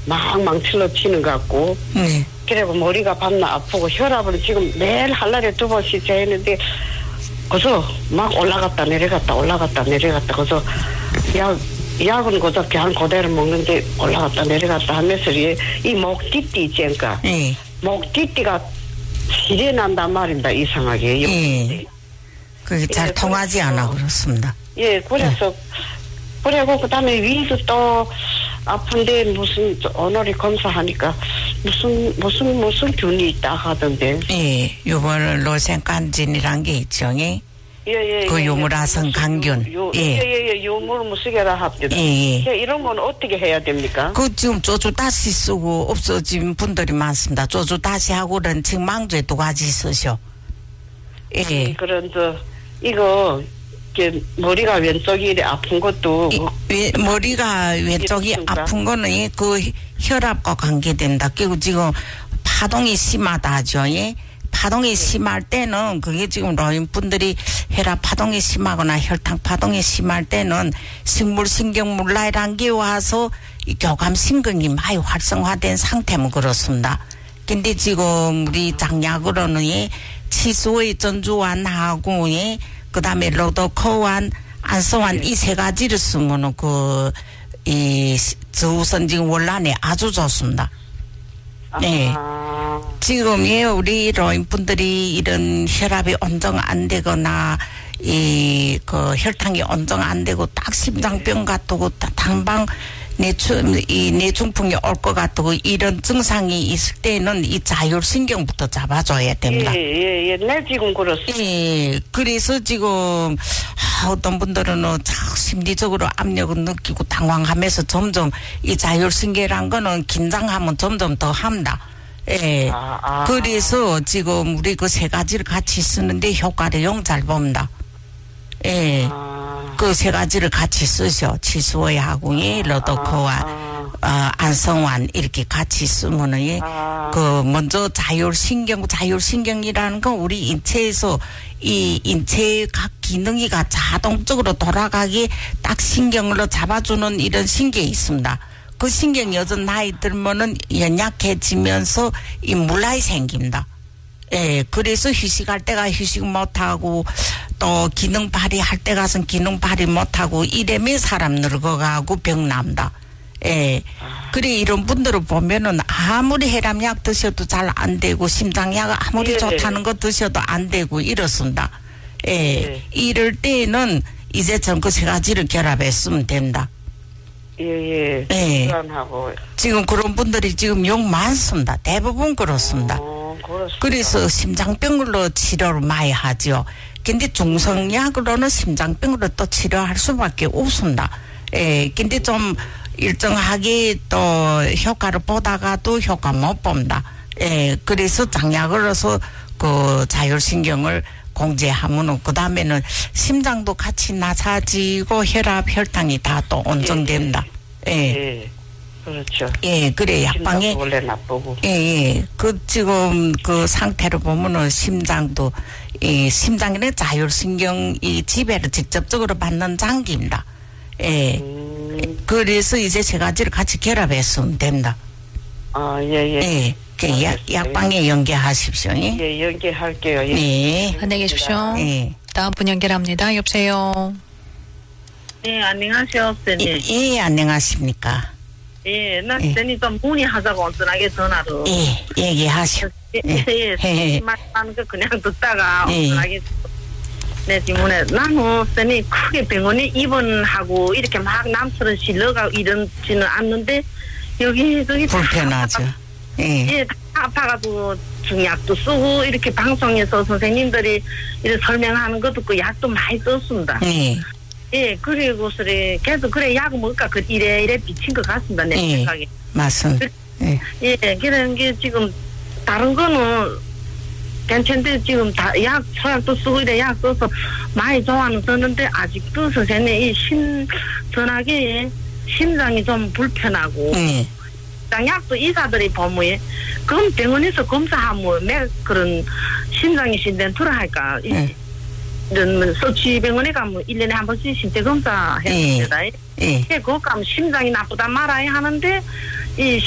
막 망칠로 치는 것 같고. 네. 그리고 머리가 밤낮 아프고 혈압을 지금 매일 한 날에 2번씩 재는데 그래서 막 올라갔다 내려갔다 올라갔다 내려갔다 그래서 약은 그냥 그대로 먹는데 올라갔다 내려갔다 하면서 이 목띠띠 있지 않까? 네. 목띠띠가 실이 난단 말입니다. 이상하게. 예. 그게 잘 통하지 않아 그렇습니다. 예, 그래서 그리고 그다음에 위도 또 아픈데 무슨 오늘이 검사하니까 무슨 균이 있다 하던데. 예, 요번 로생간진이란 게 있죠. 예. 예. 그 요물화성 강균. 예. 요물 무슨 합니다. 예. 이런 건 어떻게 해야 됩니까? 그 지금 조주 다시 쓰고 없어진 분들이 많습니다. 조주 다시 하고 런칭 망조에 2가지 쓰셔. 예. 그런 이거 머리가 왼쪽이 이래 아픈 것도 머리가 왼쪽이 아픈 거는 그 혈압과 관계된다. 그리고 지금 파동이 심하다 하죠. 예? 파동이 심할 때는 그게 지금 노인분들이 혈압 파동이 심하거나 혈당 파동이 심할 때는 식물신경물라이란 게 와서 이 교감신경이 많이 활성화된 상태면 그렇습니다. 근데 지금 우리 장약으로는 치수의 전주환하고 그 다음에 로도코환, 안성환 이 3가지를 쓰면은 이 저우선진 원란에 아주 좋습니다. 네. 지금 우리 노인분들이 이런 혈압이 온정 안 되거나 그 혈당이 온정 안 되고 딱 심장병 같고 당방 뇌중풍이 올 것 같고 이런 증상이 있을 때는 이 자율신경부터 잡아줘야 됩니다. 예. 네, 지금 그렇습니다. 예. 그래서 지금 어떤 분들은 심리적으로 압력을 느끼고 당황하면서 점점 이 자율신경이란 거는 긴장하면 점점 더 합니다. 예. 그래서 지금 우리 그 3가지를 같이 쓰는데 효과를 잘 봅니다. 예. 그 3가지를 같이 쓰셔. 치수의하고 로도코와 안성환 이렇게 같이 쓰면은 그 먼저 자율신경이라는 건 우리 인체에서 이 인체의 각 기능이가 자동적으로 돌아가게 딱 신경으로 잡아주는 이런 신경이 있습니다. 그 신경이 어떤 나이 들면은 연약해지면서 이 물라이 생깁니다. 예, 그래서 휴식할 때가 휴식 못하고 또 기능 발휘할 때 가서 기능 발휘 못하고 이래면 사람 늙어가고 병납니다. 예. 그래 이런 분들을 보면은 아무리 혈압약 드셔도 잘 안 되고 심장약 아무리 좋다는 거 드셔도 안 되고 이렇습니다. 예. 이럴 때는 이제 전 그 3가지를 결합했으면 된다. 예. 불안하고. 지금 그런 분들이 지금 욕 많습니다. 대부분 그렇습니다. 그래서 심장병으로 치료를 많이 하죠. 근데 중성약으로는 심장병으로 또 치료할 수밖에 없습니다. 예, 근데 좀 일정하게 또 효과를 보다가도 효과 못 봅니다. 예, 그래서 장약으로서 그 자율신경을 공제하면은 그 다음에는 심장도 같이 낮아지고 혈당이 다 또 온정된다. 예. 그렇죠. 예, 그래 약방에 원래 나쁘고. 예. 그 지금 그 상태를 보면은 심장도 심장에는 자율신경 이 지배를 직접적으로 받는 장기입니다. 예. 그래서 이제 3가지를 같이 결합했으면 된다. 예. 약방에 연계하십시오. 예, 연계할게요. 예. 네. 안녕히 계십시오. 예. 다음 분 연결합니다. 여보세요. 네, 안녕하세요, 선생님. 예, 안녕하십니까. 예, 나 선생님 좀 문의하자고 전화게 전화로. 예, 얘기하시오. 예, 말하는 거 그냥 듣다가 전화게. 네, 질문에 나는 선생님 크게 병원에 입원하고 이렇게 막 남처럼 실러가고 이런지는 않는데 여기 불편하죠. 예, 다 아파가지고 중약도 쓰고 이렇게 방송에서 선생님들이 이렇게 설명하는 것도 그 약도 많이 썼습니다. 예, 그리고서 계속 그래 약을 먹을까 그 이래 비친 것 같습니다. 내 생각에. 맞습니다. 예, 그런 게 지금 다른 거는 괜찮은데 지금 다 약 소약도 쓰고 이래 약 써서 많이 좋아는 썼는데 아직도 선생님 이 전화기에 심장이 좀 불편하고. 약도 의사들이 보면 그럼 병원에서 검사하면 매 그런 심장이 신den투를 할까 이런 서치병원에 가면 1년에 한 번씩 신체 검사 해야 됩니다. 그거 가면 심장이 나쁘다 말아야 하는데 이